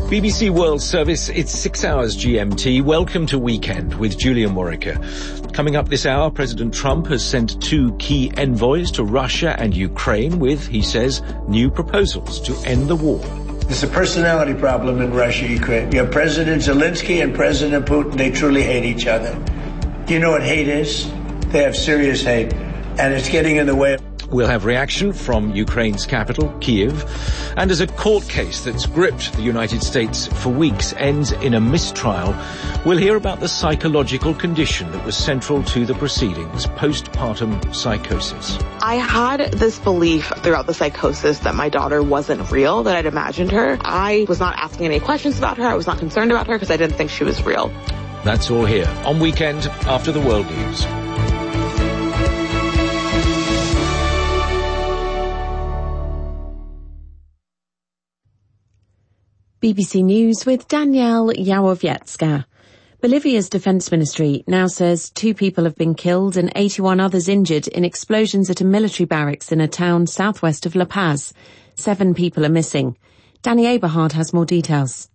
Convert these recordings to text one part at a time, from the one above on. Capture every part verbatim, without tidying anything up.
B B C World Service, it's six hours G M T. Welcome to Weekend with Julian Morica. Coming up this hour, President Trump has sent two key envoys to Russia and Ukraine with, he says, new proposals to end the war. There's a personality problem in Russia, Ukraine. You have President Zelensky and President Putin. They truly hate each other. Do you know what hate is? They have serious hate, and it's getting in the way of... We'll have reaction from Ukraine's capital, Kyiv. And as a court case that's gripped the United States for weeks ends in a mistrial, we'll hear about the psychological condition that was central to the proceedings, postpartum psychosis. I had this belief throughout the psychosis that my daughter wasn't real, that I'd imagined her. I was not asking any questions about her. I was not concerned about her because I didn't think she was real. That's all here on Weekend after the World News. B B C News with Danielle Yawowiecka. Bolivia's defence ministry now says two people have been killed and eighty-one others injured in explosions at a military barracks in a town southwest of La Paz. Seven people are missing. Danny Aberhard has more details.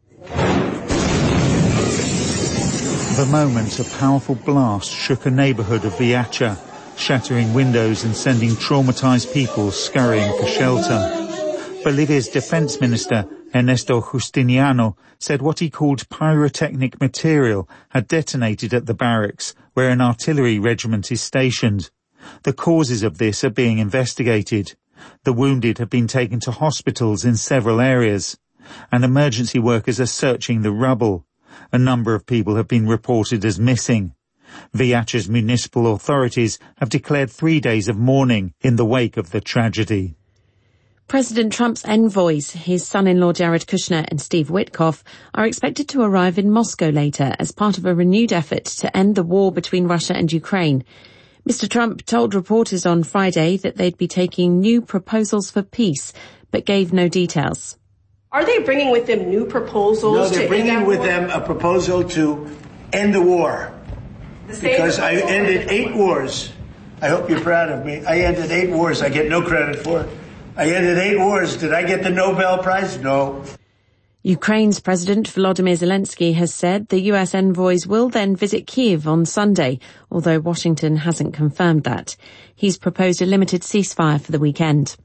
The moment a powerful blast shook a neighbourhood of Viacha, shattering windows and sending traumatised people scurrying for shelter. Bolivia's defence minister, Ernesto Justiniano, said what he called pyrotechnic material had detonated at the barracks, where an artillery regiment is stationed. The causes of this are being investigated. The wounded have been taken to hospitals in several areas, and emergency workers are searching the rubble. A number of people have been reported as missing. Viacha's municipal authorities have declared three days of mourning in the wake of the tragedy. President Trump's envoys, his son-in-law Jared Kushner and Steve Witkoff, are expected to arrive in Moscow later as part of a renewed effort to end the war between Russia and Ukraine. Mister Trump told reporters on Friday that they'd be taking new proposals for peace, but gave no details. Are they bringing with them new proposals? No, they're to bringing end with war? them a proposal to end the war. The same because I proposal? ended eight wars. I hope you're proud of me. I ended eight wars. I get no credit for it. I ended eight wars. Did I get the Nobel Prize? No. Ukraine's President Volodymyr Zelensky has said the U S envoys will then visit Kyiv on Sunday, although Washington hasn't confirmed that. He's proposed a limited ceasefire for the weekend.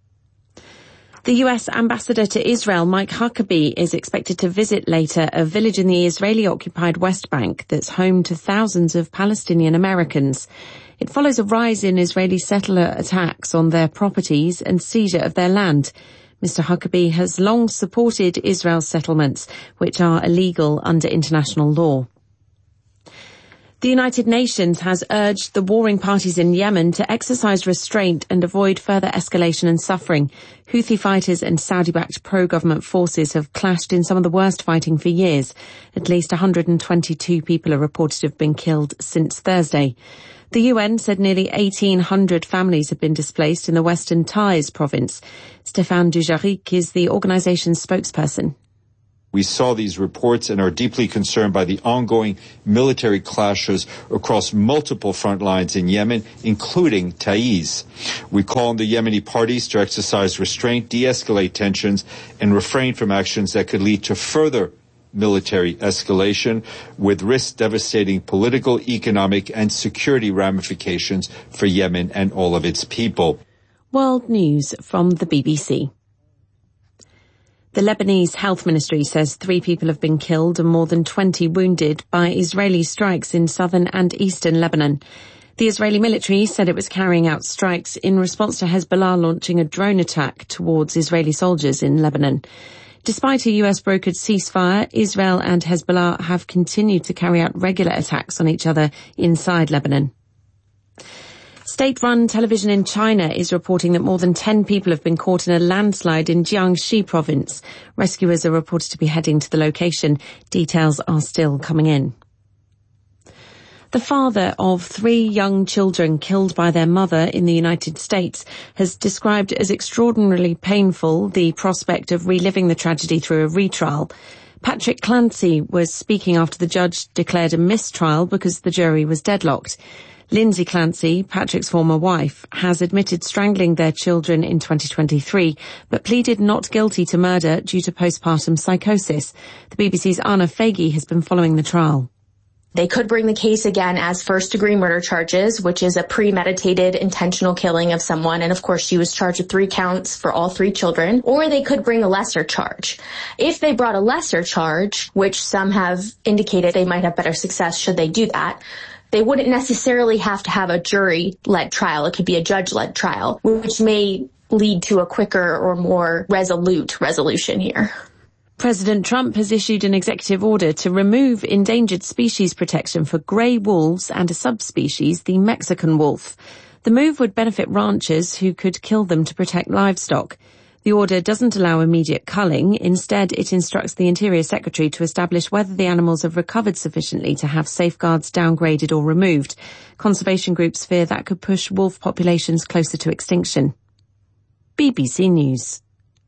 The U S ambassador to Israel, Mike Huckabee, is expected to visit later a village in the Israeli-occupied West Bank that's home to thousands of Palestinian Americans. It follows a rise in Israeli settler attacks on their properties and seizure of their land. Mister Huckabee has long supported Israel's settlements, which are illegal under international law. The United Nations has urged the warring parties in Yemen to exercise restraint and avoid further escalation and suffering. Houthi fighters and Saudi-backed pro-government forces have clashed in some of the worst fighting for years. At least one hundred twenty-two people are reported to have been killed since Thursday. The U N said nearly eighteen hundred families have been displaced in the western Taiz province. Stéphane Dujarric is the organization's spokesperson. We saw these reports and are deeply concerned by the ongoing military clashes across multiple front lines in Yemen, including Taiz. We call on the Yemeni parties to exercise restraint, de-escalate tensions, and refrain from actions that could lead to further military escalation, with risks devastating political, economic, and security ramifications for Yemen and all of its people. World News from the B B C. The Lebanese Health Ministry says three people have been killed and more than twenty wounded by Israeli strikes in southern and eastern Lebanon. The Israeli military said it was carrying out strikes in response to Hezbollah launching a drone attack towards Israeli soldiers in Lebanon. Despite a U S-brokered ceasefire, Israel and Hezbollah have continued to carry out regular attacks on each other inside Lebanon. State-run television in China is reporting that more than ten people have been caught in a landslide in Jiangxi province. Rescuers are reported to be heading to the location. Details are still coming in. The father of three young children killed by their mother in the United States has described as extraordinarily painful the prospect of reliving the tragedy through a retrial. Patrick Clancy was speaking after the judge declared a mistrial because the jury was deadlocked. Lindsay Clancy, Patrick's former wife, has admitted strangling their children in twenty twenty-three, but pleaded not guilty to murder due to postpartum psychosis. The B B C's Anna Fagey has been following the trial. They could bring the case again as first-degree murder charges, which is a premeditated, intentional killing of someone. And, of course, she was charged with three counts for all three children. Or they could bring a lesser charge. If they brought a lesser charge, which some have indicated they might have better success should they do that, they wouldn't necessarily have to have a jury-led trial. It could be a judge-led trial, which may lead to a quicker or more resolute resolution here. President Trump has issued an executive order to remove endangered species protection for grey wolves and a subspecies, the Mexican wolf. The move would benefit ranchers who could kill them to protect livestock. The order doesn't allow immediate culling. Instead, it instructs the Interior Secretary to establish whether the animals have recovered sufficiently to have safeguards downgraded or removed. Conservation groups fear that could push wolf populations closer to extinction. B B C News.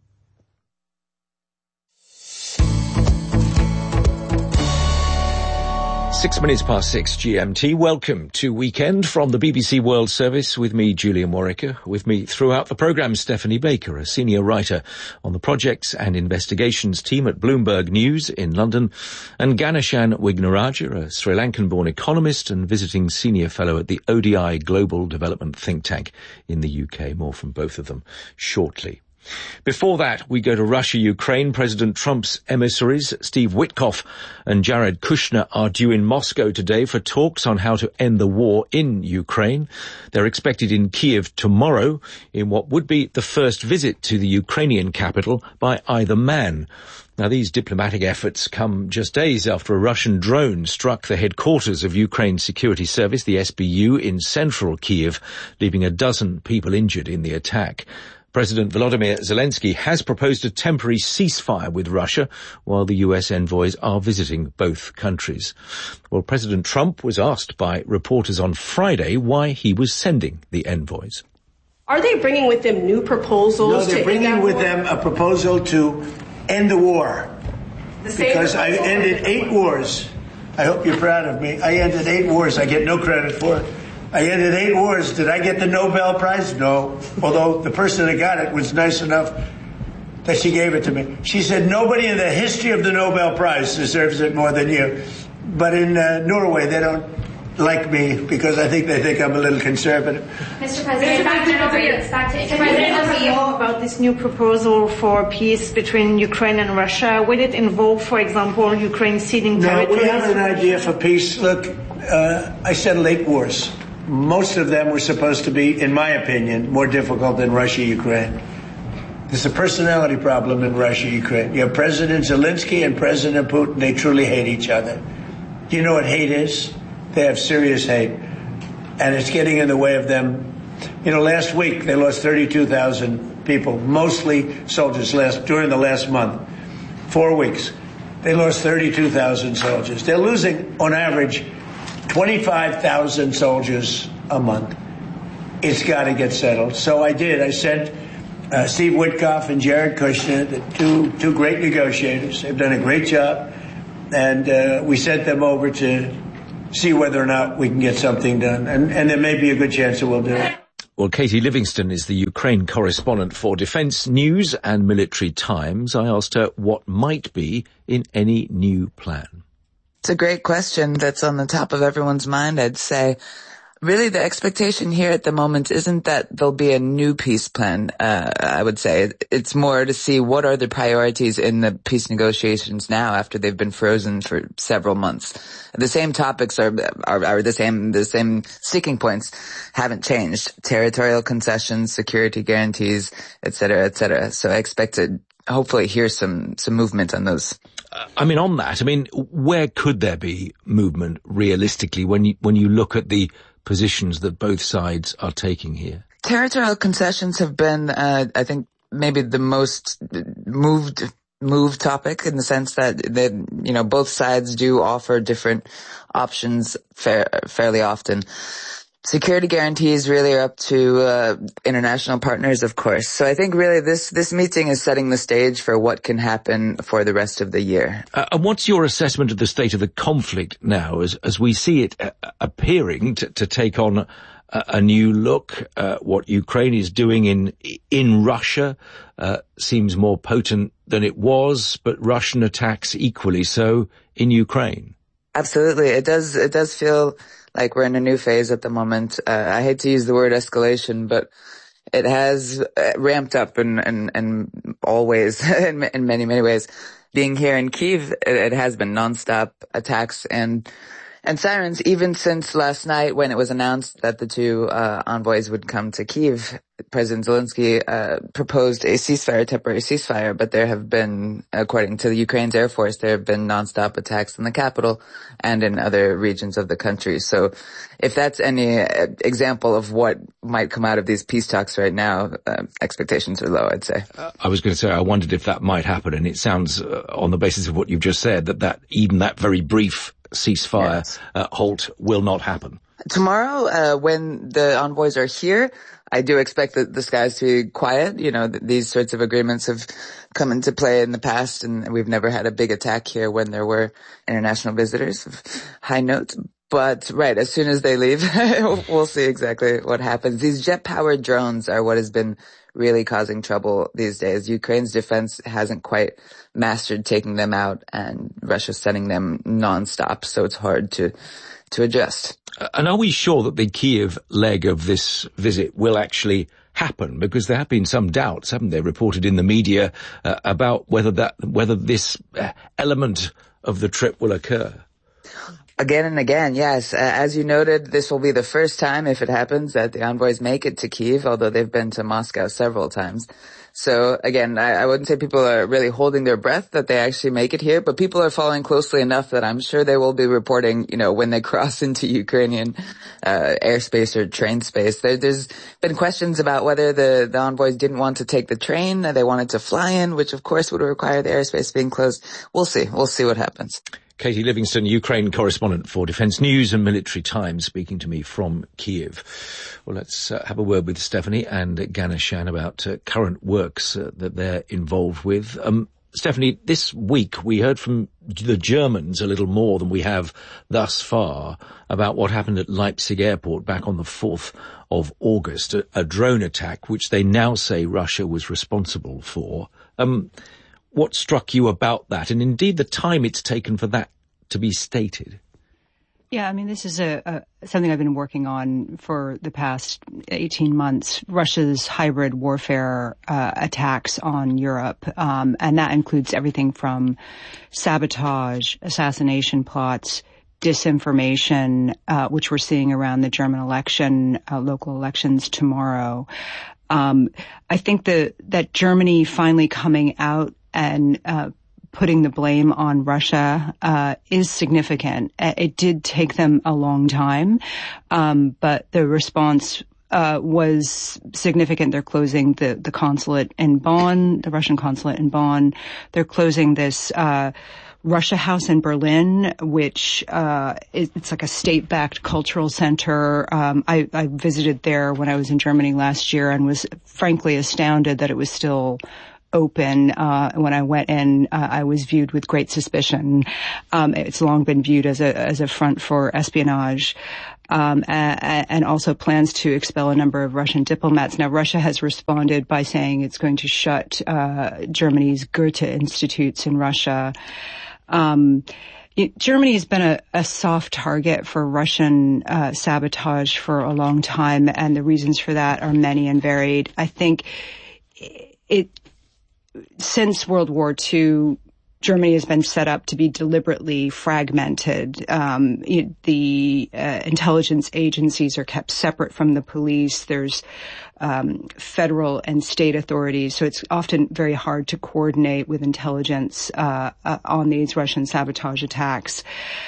Six minutes past six G M T. Welcome to Weekend from the B B C World Service with me, Julian Warwicker. With me throughout the programme, Stephanie Baker, a senior writer on the projects and investigations team at Bloomberg News in London, and Ganeshan Wignaraja, a Sri Lankan-born economist and visiting senior fellow at the O D I Global Development Think Tank in the U K. More from both of them shortly. Before that, we go to Russia-Ukraine. President Trump's emissaries, Steve Witkoff and Jared Kushner, are due in Moscow today for talks on how to end the war in Ukraine. They're expected in Kiev tomorrow in what would be the first visit to the Ukrainian capital by either man. Now, these diplomatic efforts come just days after a Russian drone struck the headquarters of Ukraine's security service, the S B U, in central Kiev, leaving a dozen people injured in the attack. President Volodymyr Zelensky has proposed a temporary ceasefire with Russia while the U S envoys are visiting both countries. Well, President Trump was asked by reporters on Friday why he was sending the envoys. Are they bringing with them new proposals? No, they're to bringing with them a proposal to end the war. The same because I proposal? ended eight wars. I hope you're proud of me. I ended eight wars. I get no credit for it. I ended eight wars. Did I get the Nobel Prize? No. Although the person that got it was nice enough that she gave it to me. She said, nobody in the history of the Nobel Prize deserves it more than you. But in uh, Norway, they don't like me because I think they think I'm a little conservative. Mister President, back to President, back to President about this new proposal for peace between Ukraine and Russia. Will it involve, for example, Ukraine ceding territories? No, we have an idea for peace. Look, uh, I settled eight wars. Most of them were supposed to be, in my opinion, more difficult than Russia-Ukraine. There's a personality problem in Russia-Ukraine. You have President Zelensky and President Putin. They truly hate each other. Do you know what hate is? They have serious hate. And it's getting in the way of them. You know, last week they lost thirty-two thousand people, mostly soldiers, last during the last month. Four weeks. They lost thirty-two thousand soldiers. They're losing, on average, twenty-five thousand soldiers a month. It's got to get settled. So I did. I sent uh, Steve Witkoff and Jared Kushner, the two two great negotiators. They've done a great job. And uh, we sent them over to see whether or not we can get something done. And, and there may be a good chance that we'll do it. Well, Katie Livingston is the Ukraine correspondent for Defence News and Military Times. I asked her what might be in any new plan. It's a great question that's on the top of everyone's mind, I'd say. Really, the expectation here at the moment isn't that there'll be a new peace plan, uh, I would say. It's more to see what are the priorities in the peace negotiations now after they've been frozen for several months. The same topics are, are, are the same, the same sticking points haven't changed. Territorial concessions, security guarantees, et cetera, et cetera. So I expect to hopefully hear some, some movement on those. I mean, on that, I mean, where could there be movement realistically when you, when you look at the positions that both sides are taking here? Territorial concessions have been, uh, I think, maybe the most moved, moved topic in the sense that, they, you know, both sides do offer different options fair, fairly often. security guarantees really are up to uh, international partners, of course. So I think really this this meeting is setting the stage for what can happen for the rest of the year. Uh, and what's your assessment of the state of the conflict now, as as we see it uh, appearing to, to take on a, a new look? Uh, what Ukraine is doing in in Russia uh, seems more potent than it was, but Russian attacks equally so in Ukraine. Absolutely, it does. It does feel like we're in a new phase at the moment. Uh, I hate to use the word escalation, but it has uh, ramped up in, in, in all ways, in, in many, many ways. Being here in Kyiv, it, it has been nonstop attacks and and sirens, even since last night when it was announced that the two uh, envoys would come to Kyiv. President Zelensky uh, proposed a ceasefire, temporary ceasefire, but there have been, according to the Ukraine's Air Force, there have been nonstop attacks in the capital and in other regions of the country. So if that's any uh, example of what might come out of these peace talks right now, uh, expectations are low, I'd say. Uh, I was going to say, I wondered if that might happen, and it sounds, uh, on the basis of what you've just said, that, that even that very brief ceasefire yes. uh, halt will not happen. Tomorrow, uh, when the envoys are here, I do expect the, the skies to be quiet. You know, th- these sorts of agreements have come into play in the past, and we've never had a big attack here when there were international visitors of high note. But, right, as soon as they leave, we'll see exactly what happens. These jet-powered drones are what has been really causing trouble these days. Ukraine's defense hasn't quite mastered taking them out, and Russia's sending them nonstop, so it's hard to to adjust. And are we sure that the Kyiv leg of this visit will actually happen? Because there have been some doubts, haven't there, reported in the media uh, about whether that whether this uh, element of the trip will occur. Again and again, yes. Uh, as you noted, this will be the first time, if it happens, that the envoys make it to Kyiv, although they've been to Moscow several times. So again, I, I wouldn't say people are really holding their breath that they actually make it here, but people are following closely enough that I'm sure they will be reporting, you know, when they cross into Ukrainian uh, airspace or train space. There, there's been questions about whether the, the envoys didn't want to take the train, they wanted to fly in, which of course would require the airspace being closed. We'll see. We'll see what happens. Katie Livingston, Ukraine correspondent for Defence News and Military Times, speaking to me from Kyiv. Well, let's uh, have a word with Stephanie and uh, Ganeshan about uh, current works uh, that they're involved with. Um, Stephanie, this week we heard from the Germans a little more than we have thus far about what happened at Leipzig Airport back on the fourth of August, a, a drone attack which they now say Russia was responsible for. Um, What struck you about that, and indeed the time it's taken for that to be stated? Yeah, I mean, this is a, a something I've been working on for the past eighteen months, Russia's hybrid warfare uh, attacks on Europe, um, and that includes everything from sabotage, assassination plots, disinformation, uh, which we're seeing around the German election, uh, local elections tomorrow. Um, I think the, that Germany finally coming out and uh, putting the blame on Russia uh, is significant. It did take them a long time, um, but the response uh, was significant. They're closing the, the consulate in Bonn, the Russian consulate in Bonn. They're closing this uh, Russia House in Berlin, which uh, is, it's like a state-backed cultural center. Um, I, I visited there when I was in Germany last year and was frankly astounded that it was still open. Uh, when I went in, uh, I was viewed with great suspicion. Um, it's long been viewed as a, as a front for espionage. Um, and, and also plans to expel a number of Russian diplomats. Now, Russia has responded by saying it's going to shut, uh, Germany's Goethe institutes in Russia. Um, it, Germany has been a, a soft target for Russian, uh, sabotage for a long time, and the reasons for that are many and varied. I think it, since World War Two, Germany has been set up to be deliberately fragmented. Um, it, the uh, intelligence agencies are kept separate from the police. There's um, federal and state authorities, so it's often very hard to coordinate with intelligence uh, uh, on these Russian sabotage attacks.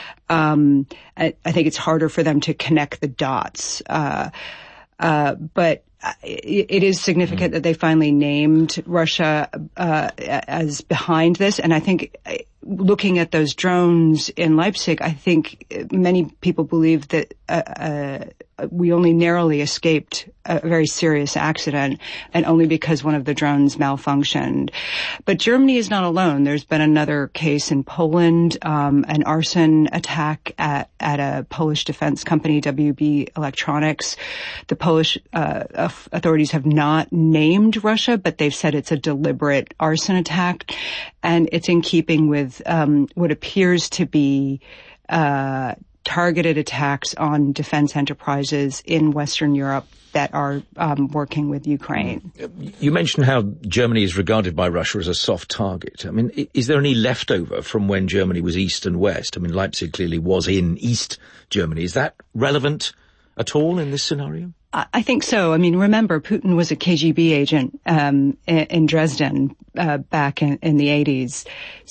Um, I, I think it's harder for them to connect the dots. Uh, uh, but it is significant mm. that they finally named Russia uh, as behind this. And I think looking at those drones in Leipzig, I think many people believe that a, a, we only narrowly escaped a very serious accident, and only because one of the drones malfunctioned. But Germany is not alone. There's been another case in Poland, um, an arson attack at, at a Polish defense company, W B Electronics. The Polish uh, authorities have not named Russia, but they've said it's a deliberate arson attack, and it's in keeping with um, what appears to be uh targeted attacks on defense enterprises in Western Europe that are um, working with Ukraine. You mentioned how Germany is regarded by Russia as a soft target. I mean, is there any leftover from when Germany was East and West? I mean, Leipzig clearly was in East Germany. Is that relevant at all in this scenario? I think so. I mean, remember, Putin was a K G B agent um, in, in Dresden uh, back in, in the eighties.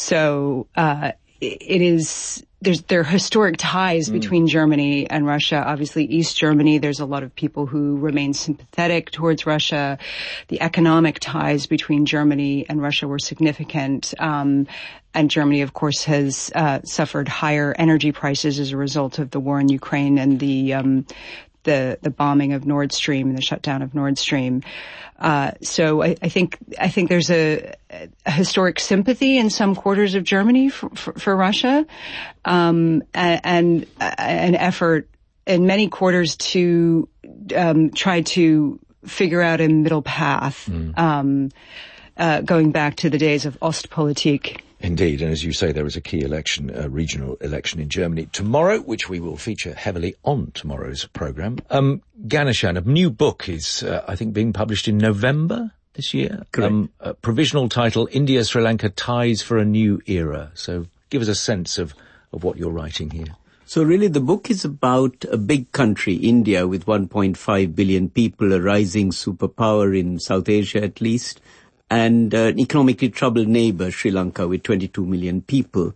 So uh, it is... There's, there are historic ties mm. between Germany and Russia. Obviously, East Germany, there's a lot of people who remain sympathetic towards Russia. The economic ties between Germany and Russia were significant. Um, and Germany, of course, has uh, suffered higher energy prices as a result of the war in Ukraine and the um, the the bombing of Nord Stream and the shutdown of Nord Stream. Uh, so I, I think I think there's a, a historic sympathy in some quarters of Germany for, for, for Russia, um, and, and an effort in many quarters to um, try to figure out a middle path, mm. um, uh, going back to the days of Ostpolitik. Indeed, and as you say, there is a key election, a regional election in Germany tomorrow, which we will feature heavily on tomorrow's programme. Um, Ganeshan, a new book is, uh, I think, being published in November this year. Correct. Um, a provisional title, India, Sri Lanka, Ties for a New Era. So give us a sense of, of what you're writing here. So really the book is about a big country, India, with one point five billion people, a rising superpower in South Asia at least, and uh, an economically troubled neighbor, Sri Lanka, with twenty-two million people.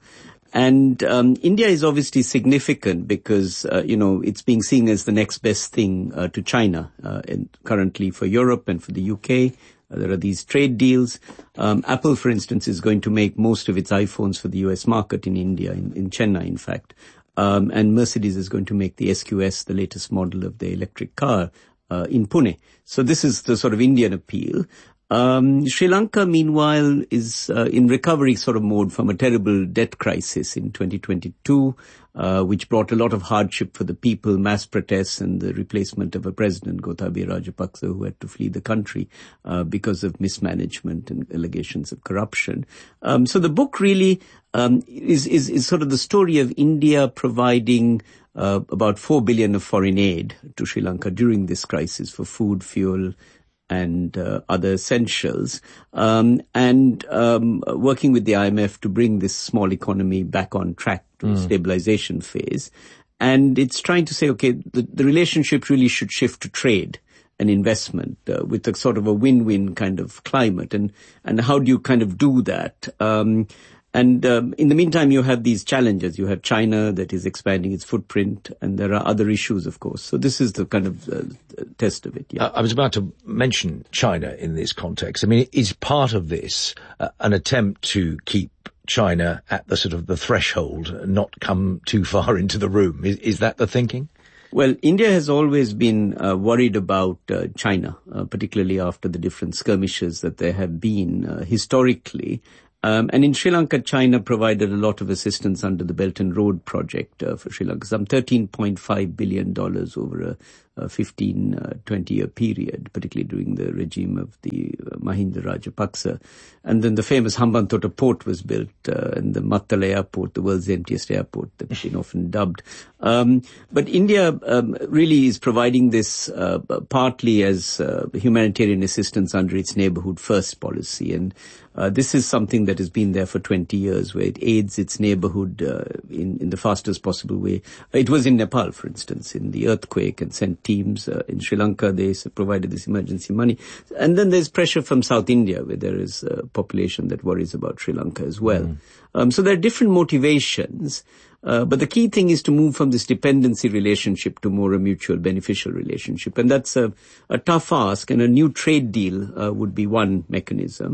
And um, India is obviously significant because, uh, you know, it's being seen as the next best thing uh, to China, uh, and currently for Europe and for the U K. Uh, there are these trade deals. Um, Apple, for instance, is going to make most of its iPhones for the U S market in India, in, in Chennai, in fact. Um, and Mercedes is going to make the S Q S, the latest model of the electric car, uh, in Pune. So this is the sort of Indian appeal. Um, Sri Lanka, meanwhile, is uh, in recovery sort of mode from a terrible debt crisis in twenty twenty-two, uh, which brought a lot of hardship for the people, mass protests, and the replacement of a president, Gotabaya Rajapaksa, who had to flee the country uh, because of mismanagement and allegations of corruption. Um, so the book really um, is, is, is sort of the story of India providing uh, about four billion of foreign aid to Sri Lanka during this crisis for food, fuel, and uh, other essentials, um, and um, working with the I M F to bring this small economy back on track to mm. a stabilization phase. And it's trying to say, okay, the, the relationship really should shift to trade and investment uh, with a sort of a win-win kind of climate. And, and how do you kind of do that? Um, And um, in the meantime, you have these challenges. You have China that is expanding its footprint, and there are other issues, of course. So this is the kind of uh, test of it. Yeah. I was about to mention China in this context. I mean, is part of this uh, an attempt to keep China at the sort of the threshold, not come too far into the room? Is, is that the thinking? Well, India has always been uh, worried about uh, China, uh, particularly after the different skirmishes that there have been uh, historically. Um, and in Sri Lanka, China provided a lot of assistance under the Belt and Road project uh, for Sri Lanka, some thirteen point five billion dollars over a, a fifteen, twenty year period, particularly during the regime of the uh, Mahinda Rajapaksa. And then the famous Hambantota port was built, uh, and the Mattala airport, the world's emptiest airport, that's been often dubbed. Um, but India um, really is providing this uh, partly as uh, humanitarian assistance under its neighborhood first policy. And Uh, this is something that has been there for twenty years, where it aids its neighborhood uh, in, in the fastest possible way. It was in Nepal, for instance, in the earthquake, and sent teams. Uh, in Sri Lanka, they provided this emergency money. And then there's pressure from South India, where there is a population that worries about Sri Lanka as well. Mm. Um, so there are different motivations. Uh, but the key thing is to move from this dependency relationship to more a mutual beneficial relationship. And that's a, a tough ask, and a new trade deal uh, would be one mechanism.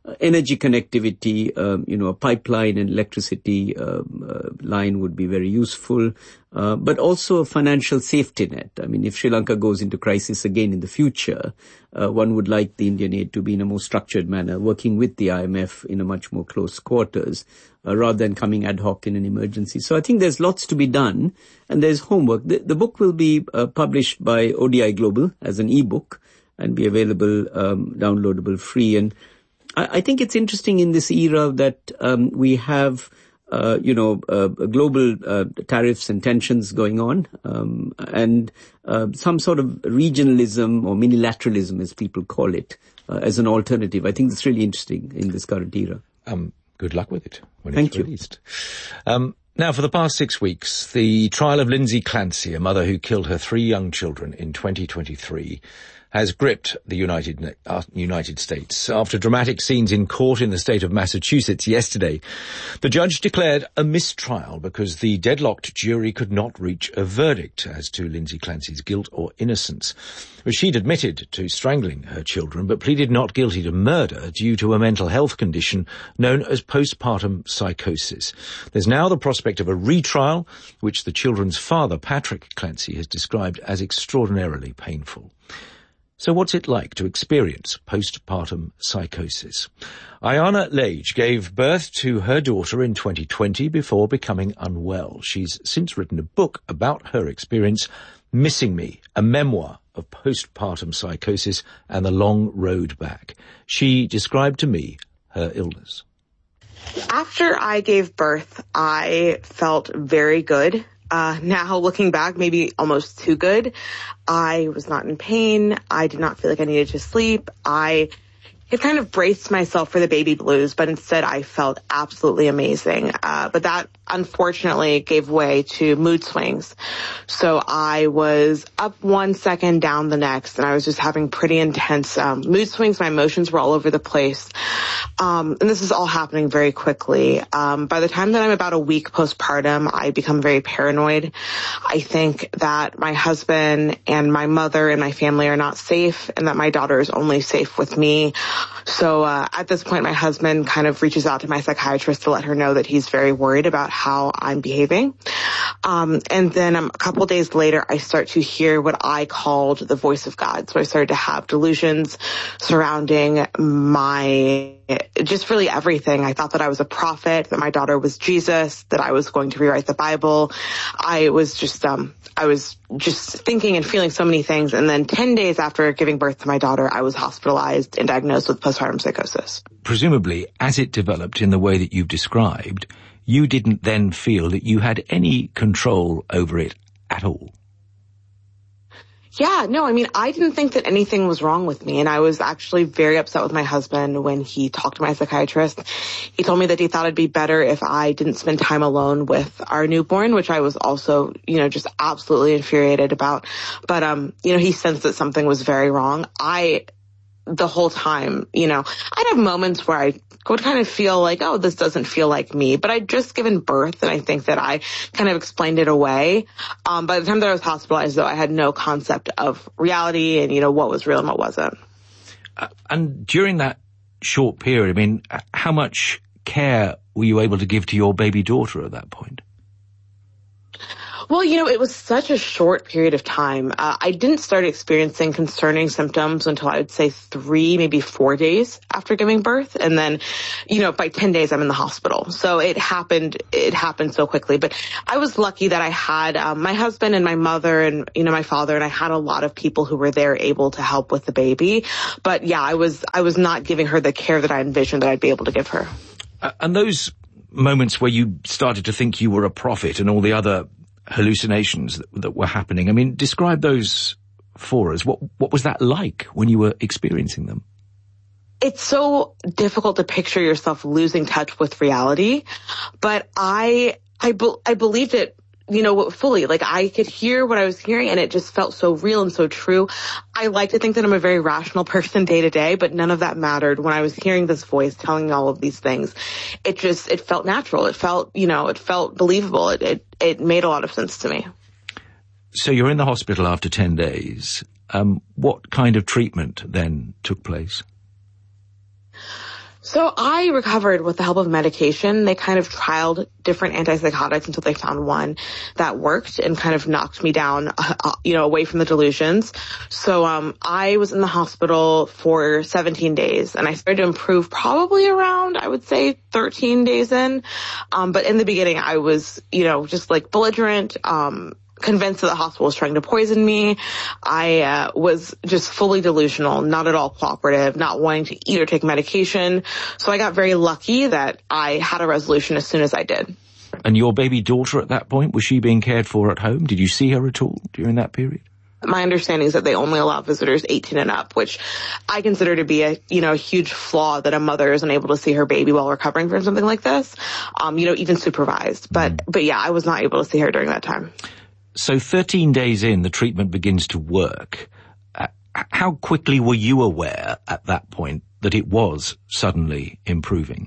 Uh, energy connectivity, um, you know, a pipeline and electricity um, uh, line would be very useful, uh, but also a financial safety net. I mean, if Sri Lanka goes into crisis again in the future, uh, one would like the Indian aid to be in a more structured manner, working with the I M F in a much more close quarters, uh, rather than coming ad hoc in an emergency. So I think there's lots to be done, and there's homework. The, the book will be uh, published by O D I Global as an e-book and be available, um, downloadable free. And I, I think it's interesting in this era that um, we have, uh, you know, uh, global uh, tariffs and tensions going on, um, and uh, some sort of regionalism or minilateralism, as people call it, uh, as an alternative. I think that's really interesting in this current era. Um, good luck with it when Thank it's you. released. Um, now, for the past six weeks, the trial of Lindsay Clancy, a mother who killed her three young children in twenty twenty-three, has gripped the United uh, United States. After dramatic scenes in court in the state of Massachusetts yesterday, the judge declared a mistrial because the deadlocked jury could not reach a verdict as to Lindsay Clancy's guilt or innocence. She'd admitted to strangling her children, but pleaded not guilty to murder due to a mental health condition known as postpartum psychosis. There's now the prospect of a retrial, which the children's father, Patrick Clancy, has described as extraordinarily painful. So what's it like to experience postpartum psychosis? Ayana Lage gave birth to her daughter in twenty twenty before becoming unwell. She's since written a book about her experience, Missing Me, a memoir of postpartum psychosis and the long road back. She described to me her illness. After I gave birth, I felt very good. Uh, now looking back, maybe almost too good. I was not in pain. I did not feel like I needed to sleep. I had kind of braced myself for the baby blues, but instead I felt absolutely amazing. Uh, but that unfortunately gave way to mood swings. So I was up one second, down the next, and I was just having pretty intense um, mood swings. My emotions were all over the place. Um, and this is all happening very quickly. Um, by the time that I'm about a week postpartum, I become very paranoid. I think that my husband and my mother and my family are not safe, and that my daughter is only safe with me. So uh, at this point, my husband kind of reaches out to my psychiatrist to let her know that he's very worried about how I'm behaving. Um, and then um, a couple days later, I start to hear what I called the voice of God. So I started to have delusions surrounding my, just really everything. I thought that I was a prophet, that my daughter was Jesus, that I was going to rewrite the Bible. I was just, um, I was just thinking and feeling so many things. And then ten days after giving birth to my daughter, I was hospitalized and diagnosed with postpartum psychosis. Presumably, as it developed in the way that you've described, you didn't then feel that you had any control over it at all. Yeah, no, I mean, I didn't think that anything was wrong with me. And I was actually very upset with my husband when he talked to my psychiatrist. He told me that he thought it'd be better if I didn't spend time alone with our newborn, which I was also, you know, just absolutely infuriated about. But, um, you know, he sensed that something was very wrong. I, the whole time, you know, I'd have moments where I would kind of feel like, oh, this doesn't feel like me. But I'd just given birth, and I think that I kind of explained it away. Um, by the time that I was hospitalized, though, I had no concept of reality and, you know, what was real and what wasn't. Uh, and during that short period, I mean, how much care were you able to give to your baby daughter at that point? Well, you know, it was such a short period of time. Uh, I didn't start experiencing concerning symptoms until I would say three, maybe four days after giving birth. And then, you know, by ten days, I'm in the hospital. So it happened, it happened so quickly. But I was lucky that I had um, my husband and my mother and, you know, my father, and I had a lot of people who were there able to help with the baby. But yeah, I was, I was not giving her the care that I envisioned that I'd be able to give her. Uh, and those moments where you started to think you were a prophet and all the other hallucinations that, that were happening, I mean, describe those for us. What what was that like when you were experiencing them? It's so difficult to picture yourself losing touch with reality, but I I, be, I believed it, you know, fully. Like, I could hear what I was hearing, and it just felt so real and so true. I like to think that I'm a very rational person day to day, but none of that mattered. When I was hearing this voice telling me all of these things, it just, it felt natural. It felt, you know, it felt believable. It, it, it made a lot of sense to me. So you're in the hospital after ten days. Um, what kind of treatment then took place? So I recovered with the help of medication. They kind of trialed different antipsychotics until they found one that worked and kind of knocked me down, uh, you know, away from the delusions. So um I was in the hospital for seventeen days, and I started to improve probably around, I would say, thirteen days in. Um, but in the beginning, I was, you know, just like belligerent, um, convinced that the hospital was trying to poison me. I uh, was just fully delusional, not at all cooperative, not wanting to eat or take medication. So I got very lucky that I had a resolution as soon as I did. And your baby daughter at that point, was she being cared for at home? Did you see her at all during that period? My understanding is that they only allow visitors eighteen and up, which I consider to be a, you know, a huge flaw that a mother isn't able to see her baby while recovering from something like this. Um, you know, even supervised. But, mm. but yeah, I was not able to see her during that time. So thirteen days in, the treatment begins to work. Uh, how quickly were you aware at that point that it was suddenly improving?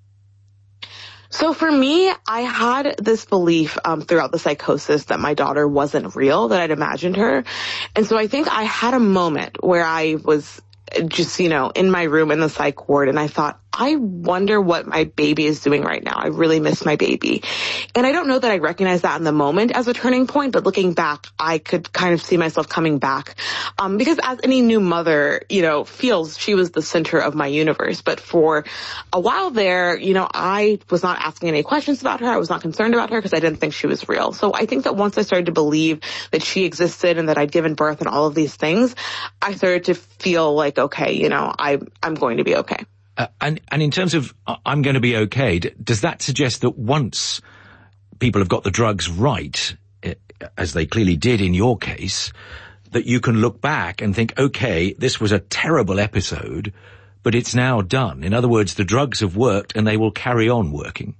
So for me, I had this belief um, throughout the psychosis that my daughter wasn't real, that I'd imagined her. And so I think I had a moment where I was just, you know, in my room in the psych ward, and I thought, I wonder what my baby is doing right now. I really miss my baby. And I don't know that I recognized that in the moment as a turning point, but looking back, I could kind of see myself coming back. Um, because as any new mother, you know, feels, she was the center of my universe. But for a while there, you know, I was not asking any questions about her. I was not concerned about her because I didn't think she was real. So I think that once I started to believe that she existed and that I'd given birth and all of these things, I started to feel like, okay, you know, I, I'm going to be okay. Uh, and, and in terms of uh, I'm going to be okay, d- does that suggest that once people have got the drugs right, uh, as they clearly did in your case, that you can look back and think, okay, this was a terrible episode, but it's now done? In other words, the drugs have worked and they will carry on working.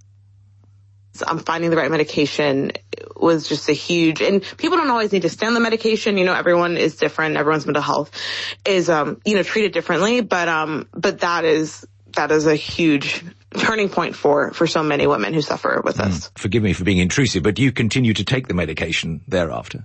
Um, finding the right medication was just a huge, and people don't always need to stay on the medication. You know, everyone is different. Everyone's mental health is, um, you know, treated differently. But, um, but that is, that is a huge turning point for, for so many women who suffer with this. Mm. Forgive me for being intrusive, but do you continue to take the medication thereafter?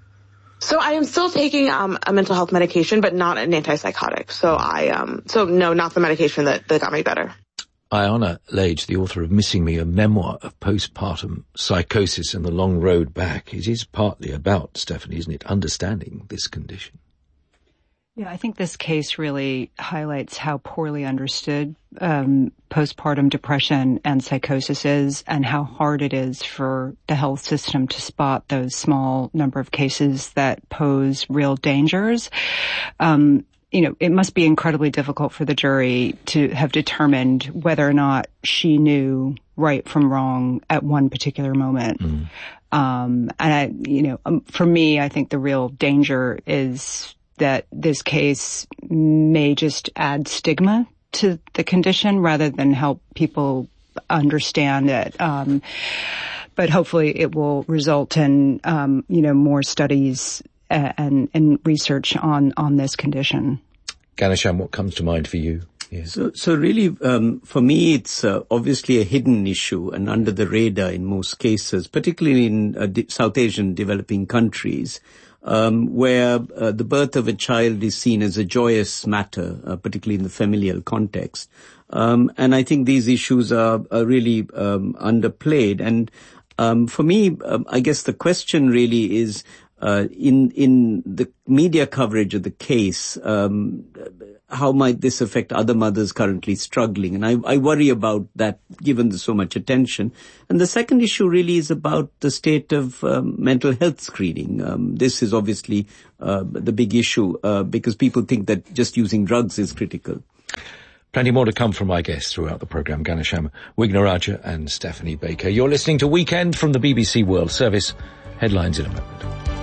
So I am still taking, um, a mental health medication, but not an antipsychotic. So I, um, so no, not the medication that, that got me better. Ayana Lage, the author of Missing Me, a memoir of postpartum psychosis and the long road back. It is partly about, Stephanie, isn't it, understanding this condition? Yeah, I think this case really highlights how poorly understood um, postpartum depression and psychosis is, and how hard it is for the health system to spot those small number of cases that pose real dangers. Um, You know, it must be incredibly difficult for the jury to have determined whether or not she knew right from wrong at one particular moment. Mm. Um, and I, you know, um, for me, I think the real danger is that this case may just add stigma to the condition rather than help people understand it. Um, but hopefully it will result in, um, you know, more studies and, and research on, on this condition. Ghanshyam, what comes to mind for you? Yeah. So, so really, um, for me, it's uh, obviously a hidden issue and under the radar in most cases, particularly in uh, de- South Asian developing countries, um, where uh, the birth of a child is seen as a joyous matter, uh, particularly in the familial context. Um, and I think these issues are, are really um, underplayed. And um, for me, um, I guess the question really is, Uh, in, in the media coverage of the case, um, how might this affect other mothers currently struggling? And I, I worry about that given the so much attention. And the second issue really is about the state of um, mental health screening. Um, this is obviously uh, the big issue uh, because people think that just using drugs is critical. Plenty more to come from my guests throughout the programme, Ghanshyam Wignarajah and Stephanie Baker. You're listening to Weekend from the B B C World Service. Headlines in a moment.